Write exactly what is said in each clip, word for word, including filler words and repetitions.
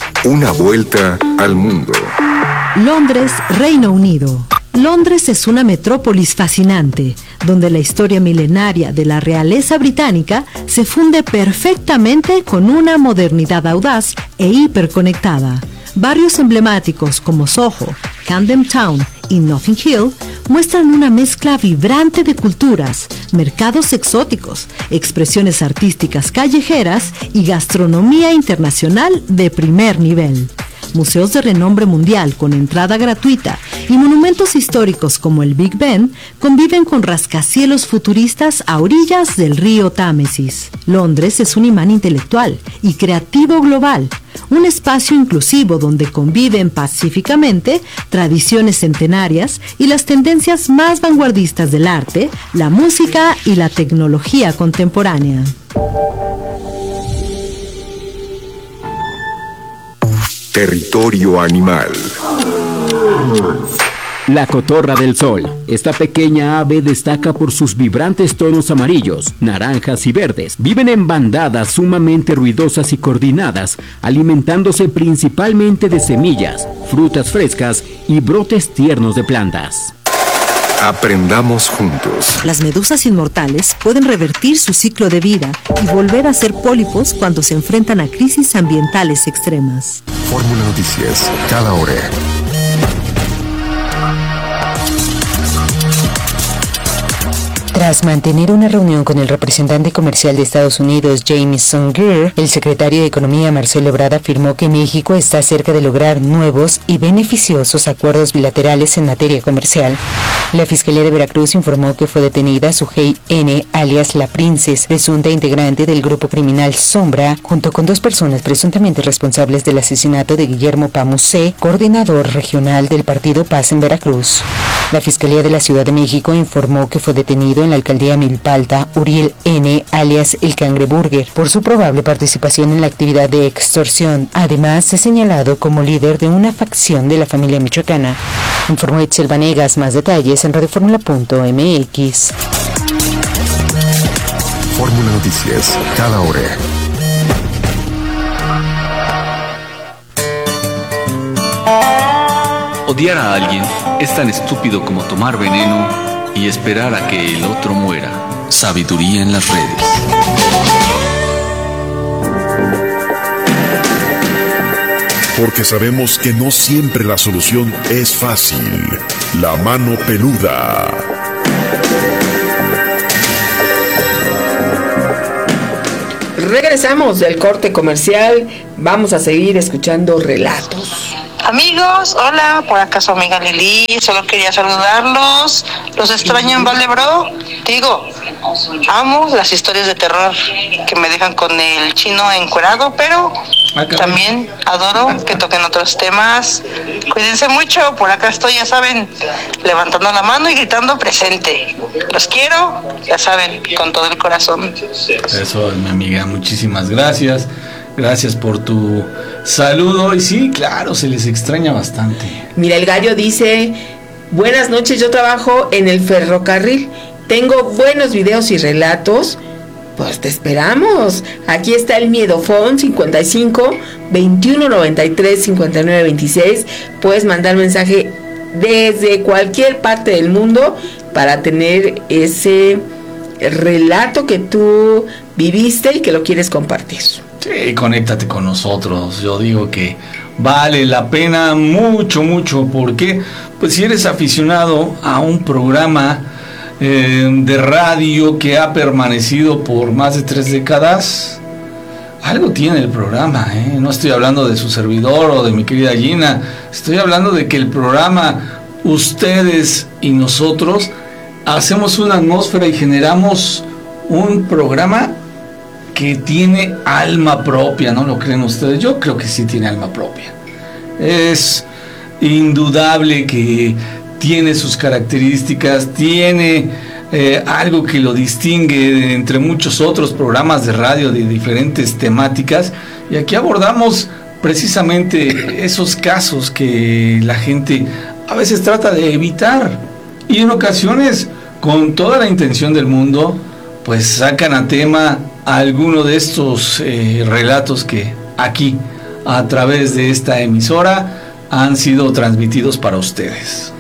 Una vuelta al mundo. Londres, Reino Unido. Londres es una metrópolis fascinante, donde la historia milenaria de la realeza británica se funde perfectamente con una modernidad audaz e hiperconectada. Barrios emblemáticos como Soho, Camden Town y Notting Hill muestran una mezcla vibrante de culturas, mercados exóticos, expresiones artísticas callejeras y gastronomía internacional de primer nivel. Museos de renombre mundial con entrada gratuita y monumentos históricos como el Big Ben conviven con rascacielos futuristas a orillas del río Támesis. Londres es un imán intelectual y creativo global, un espacio inclusivo donde conviven pacíficamente tradiciones centenarias y las tendencias más vanguardistas del arte, la música y la tecnología contemporánea. Territorio animal. La cotorra del sol. Esta pequeña ave destaca por sus vibrantes tonos amarillos, naranjas y verdes. Viven en bandadas sumamente ruidosas y coordinadas, alimentándose principalmente de semillas, frutas frescas y brotes tiernos de plantas. Aprendamos juntos. Las medusas inmortales pueden revertir su ciclo de vida y volver a ser pólipos cuando se enfrentan a crisis ambientales extremas. Fórmula Noticias, cada hora. Tras mantener una reunión con el representante comercial de Estados Unidos, Jamieson Greer, el secretario de Economía, Marcelo Ebrard, afirmó que México está cerca de lograr nuevos y beneficiosos acuerdos bilaterales en materia comercial. La Fiscalía de Veracruz informó que fue detenida Sujei N., alias La Princess, presunta integrante del grupo criminal Sombra, junto con dos personas presuntamente responsables del asesinato de Guillermo Pamusé, coordinador regional del Partido Paz en Veracruz. La Fiscalía de la Ciudad de México informó que fue detenido en la alcaldía Milpalta Uriel N., alias El Cangreburger, por su probable participación en la actividad de extorsión. Además, es señalado como líder de una facción de la familia michoacana. Informó Itzel Vanegas. Más detalles en radioformula punto m x. Fórmula Noticias, cada hora. Odiar a alguien es tan estúpido como tomar veneno y esperar a que el otro muera. Sabiduría en las redes. Porque sabemos que no siempre la solución es fácil. La mano peluda. Regresamos del corte comercial. Vamos a seguir escuchando relatos. Amigos, hola, por acá su amiga Lili, solo quería saludarlos, los extraño en Valdebro, digo, amo las historias de terror que me dejan con el chino encuerado, pero también adoro que toquen otros temas. Cuídense mucho, por acá estoy, ya saben, levantando la mano y gritando presente. Los quiero, ya saben, con todo el corazón. Eso, mi amiga, muchísimas gracias. Gracias por tu saludo. Y sí, claro, se les extraña bastante. Mira, el gallo dice: buenas noches, yo trabajo en el ferrocarril. Tengo buenos videos y relatos. Pues te esperamos. Aquí está el Miedofón cincuenta y cinco, veintiuno noventa y tres, cincuenta y nueve veintiséis. Puedes mandar mensaje desde cualquier parte del mundo para tener ese relato que tú viviste y que lo quieres compartir. Sí, conéctate con nosotros. Yo digo que vale la pena mucho, mucho, porque pues si eres aficionado a un programa eh, de radio que ha permanecido por más de tres décadas, algo tiene el programa, ¿eh? No estoy hablando de su servidor o de mi querida Gina, estoy hablando de que el programa, ustedes y nosotros, hacemos una atmósfera y generamos un programa que tiene alma propia, ¿no lo creen ustedes? Yo creo que sí tiene alma propia. Es indudable que tiene sus características, tiene eh, algo que lo distingue entre muchos otros programas de radio de diferentes temáticas, y aquí abordamos precisamente esos casos que la gente a veces trata de evitar, y en ocasiones, con toda la intención del mundo, pues sacan a tema alguno de estos eh, relatos que aquí a través de esta emisora han sido transmitidos para ustedes.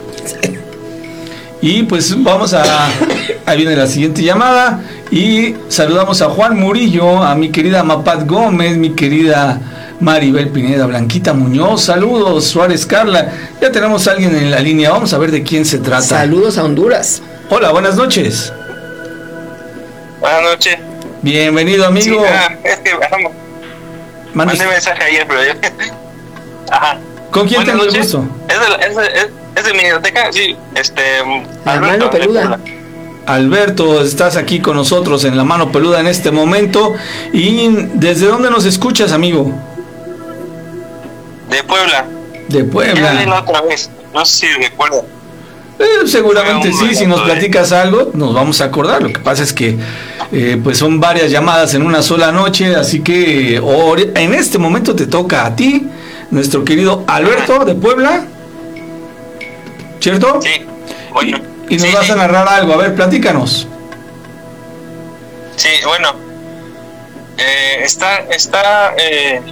Y pues vamos a... Ahí viene la siguiente llamada y saludamos a Juan Murillo, a mi querida Mapat Gómez, mi querida Maribel Pineda, Blanquita Muñoz, saludos, Suárez Carla. Ya tenemos a alguien en la línea, vamos a ver de quién se trata. Saludos a Honduras. Hola, buenas noches. Buenas noches. Bienvenido, amigo. Sí, ah, es que vamos. Mandé mensaje ayer, pero yo... Ajá. ¿Con quién tengo el gusto? Es de, la, es, de, es, es de mi biblioteca, sí, este... La Mano Peluda. Alberto, estás aquí con nosotros en La Mano Peluda en este momento. ¿Y desde dónde nos escuchas, amigo? De Puebla. De Puebla. Ya la otra vez, no sé si recuerda. Eh, seguramente sí, si nos platicas algo, nos vamos a acordar. Lo que pasa es que eh, pues son varias llamadas en una sola noche, así que eh, en este momento te toca a ti, nuestro querido Alberto de Puebla, ¿cierto? Sí, bueno. Y, y nos sí, vas sí. a narrar algo, a ver, platícanos. Sí, bueno, eh, está, está, eh,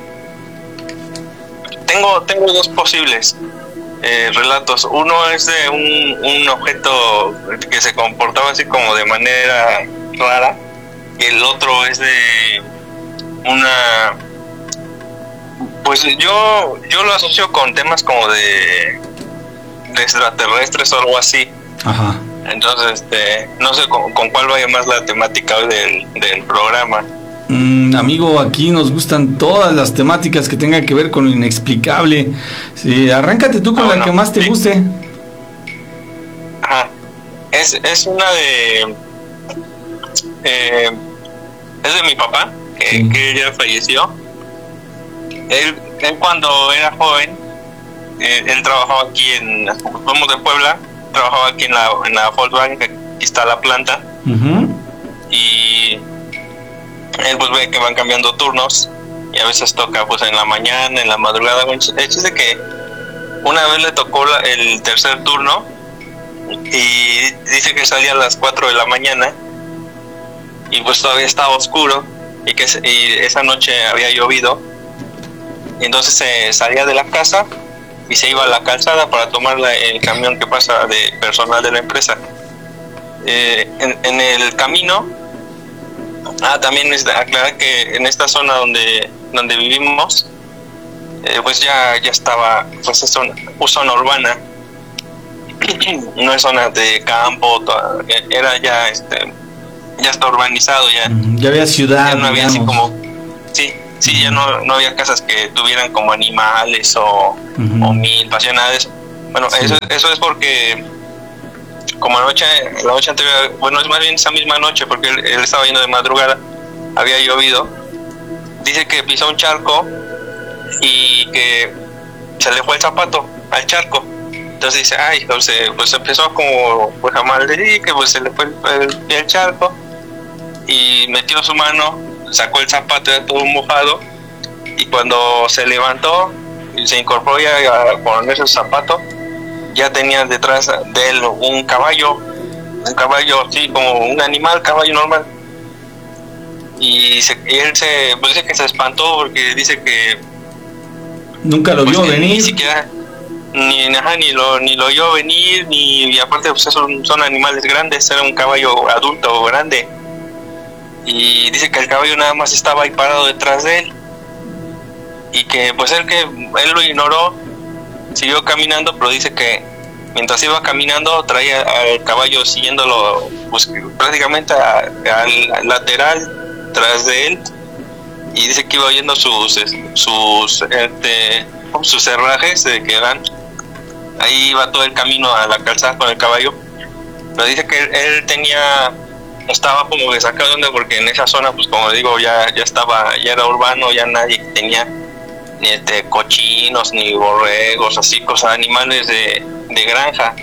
tengo, tengo dos posibles eh, relatos. Uno es de un, un objeto que se comportaba así como de manera rara, y el otro es de una, pues yo, yo lo asocio con temas como de, de extraterrestres o algo así. Ajá. Entonces, este, no sé con, con cuál vaya más la temática hoy del, del programa. Mm, amigo, aquí nos gustan todas las temáticas que tengan que ver con lo inexplicable. Sí, arráncate tú con ah, la bueno, que más te sí. guste. Ajá. Es, es una de... Eh, es de mi papá, que, Sí. que ya falleció. Él, él cuando era joven, eh, él trabajaba aquí en... Somos de Puebla, trabajaba aquí en la, en la Volkswagen, que aquí está la planta. Uh-huh. Y él pues ve que van cambiando turnos y a veces toca pues en la mañana, en la madrugada. El hecho es de que una vez le tocó la, el tercer turno y dice que salía a las cuatro de la mañana y pues todavía estaba oscuro y que y esa noche había llovido, y entonces se eh, salía de la casa y se iba a la calzada para tomar la, el camión que pasa de personal de la empresa. Eh, en, en el camino, ah, también es de aclarar que en esta zona donde donde vivimos, eh, pues ya ya estaba, pues es zona, zona urbana, no es zona de campo, toda, era ya este ya está urbanizado, ya Ya había ciudad, ya no había digamos. así como sí sí ya no no había casas que tuvieran como animales o, Uh-huh. o milpas, ya nada de eso. Bueno, Sí. eso eso es porque como la noche la noche anterior, bueno, es más bien esa misma noche, porque él, él estaba yendo de madrugada, había llovido. Dice que pisó un charco y que se le fue el zapato al charco. Entonces dice, ay, entonces pues empezó como pues a maldecir, que pues se le fue el, el, el charco, y metió su mano, sacó el zapato ya todo mojado, y cuando se levantó y se incorporó ya a ponerse el zapato, ya tenía detrás de él un caballo, un caballo así como un animal, caballo normal. Y, se, y él se, pues dice que se espantó porque dice que Nunca lo pues vio que venir. ni siquiera ni, ajá, ni lo ni lo vio venir, ni, y aparte pues son, son animales grandes, era un caballo adulto grande, y dice que el caballo nada más estaba ahí parado detrás de él, y que pues él que él lo ignoró, siguió caminando, pero dice que mientras iba caminando traía al caballo siguiéndolo pues prácticamente a, al lateral tras de él, y dice que iba oyendo sus sus este, sus herrajes de que van ahí, iba todo el camino a la calzada con el caballo, pero dice que él, él tenía estaba como que sacado de onda porque en esa zona pues como digo ya ya estaba ya era urbano, ya nadie tenía ni este cochinos ni borregos, así cosas, animales de, de granja.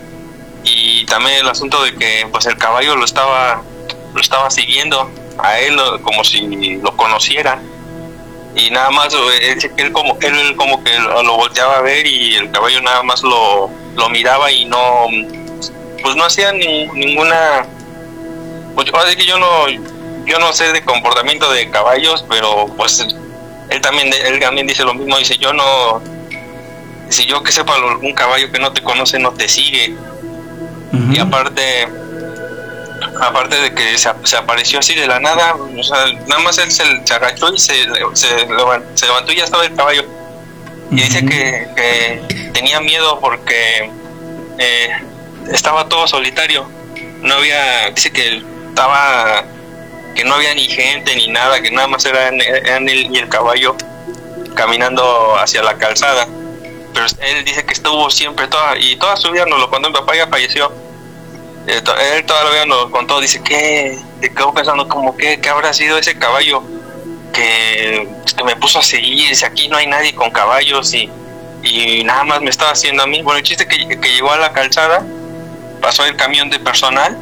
Y también el asunto de que pues el caballo lo estaba lo estaba siguiendo a él como si lo conociera, y nada más él, él como él como que lo volteaba a ver, y el caballo nada más lo, lo miraba y no pues no hacía ni, ninguna pues, así que yo no yo no sé de comportamiento de caballos, pero pues él también, él también dice lo mismo, dice, yo no, si yo que sepa, un caballo que no te conoce no te sigue. Uh-huh. Y aparte, aparte de que se, se apareció así de la nada, o sea, nada más él se, se agachó y se, se, levantó, se levantó y ya estaba el caballo. Y uh-huh. dice que, que tenía miedo porque eh, estaba todo solitario, no había, dice que estaba, que no había ni gente ni nada, que nada más eran, eran él y el caballo caminando hacia la calzada. Pero él dice que estuvo siempre toda, y toda su vida nos lo contó. Mi papá ya falleció, eh, to, él todavía nos lo contó. Dice que te quedó pensando como que, que habrá sido ese caballo que, que me puso a seguir. Dice, aquí no hay nadie con caballos y, y nada más me estaba haciendo a mí. Bueno, el chiste que, que llegó a la calzada, pasó el camión de personal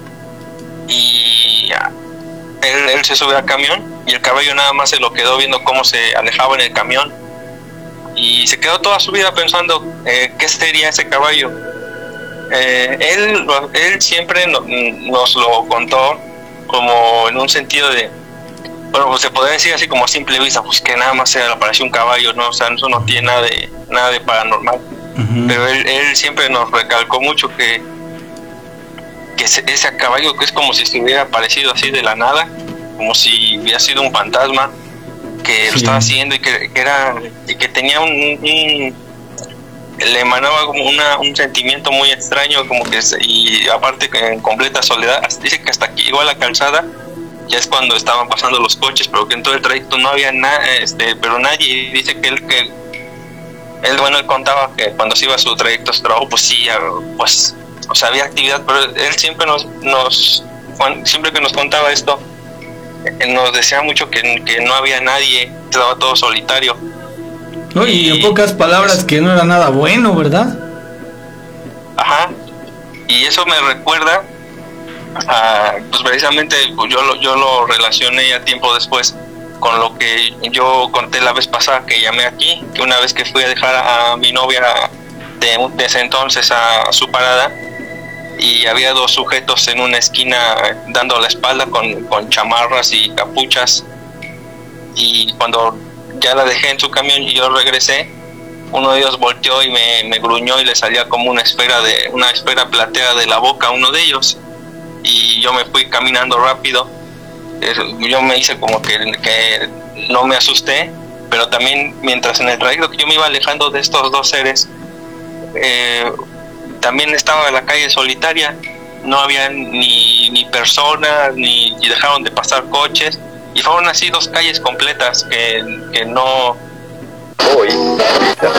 y ya, él, él se subió al camión y el caballo nada más se lo quedó viendo cómo se alejaba en el camión. Y se quedó toda su vida pensando eh, qué sería ese caballo. Eh, él, él siempre no, nos lo contó como en un sentido de, bueno, pues se podría decir así como a simple vista, pues que nada más se le apareció un caballo, ¿no? O sea, eso no tiene nada de, nada de paranormal. Uh-huh. Pero él, él siempre nos recalcó mucho que, que ese, ese caballo que es como si se hubiera aparecido así de la nada, como si hubiera sido un fantasma que sí. lo estaba haciendo y que, que era y que tenía un, un le emanaba como una, un sentimiento muy extraño, como que y aparte que en completa soledad. Dice que hasta que llegó a la calzada ya es cuando estaban pasando los coches, pero que en todo el trayecto no había nada, este, pero nadie. Dice que él que él bueno él contaba que cuando se iba a su trayecto a su trabajo, pues sí, pues o sea, había actividad, pero él siempre nos nos siempre que nos contaba esto, nos decía mucho que, que no había nadie, estaba todo solitario. No, y, y en pocas palabras que no era nada bueno, ¿verdad? Ajá. Y eso me recuerda a, pues precisamente pues yo lo, yo lo relacioné ya tiempo después con lo que yo conté la vez pasada que llamé aquí, que una vez que fui a dejar a mi novia de, de ese entonces a, a su parada, y había dos sujetos en una esquina dando la espalda con, con chamarras y capuchas, y cuando ya la dejé en su camión y yo regresé, uno de ellos volteó y me, me gruñó y le salía como una esfera de una esfera plateada de la boca a uno de ellos, y yo me fui caminando rápido. Yo me hice como que, que no me asusté, pero también mientras en el trayecto que yo me iba alejando de estos dos seres, eh, también estaba en la calle solitaria, no había ni, ni personas, ni y dejaron de pasar coches, y fueron así dos calles completas que, que no... Hoy,